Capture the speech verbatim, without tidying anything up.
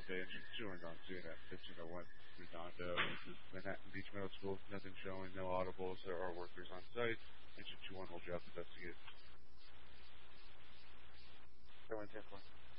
say engine two are gone too. That fifteen oh one Redondo, Manhattan Beach Middle School, nothing showing, no audibles. There are workers on site. Engine two one will drop investigate. Go in ten four.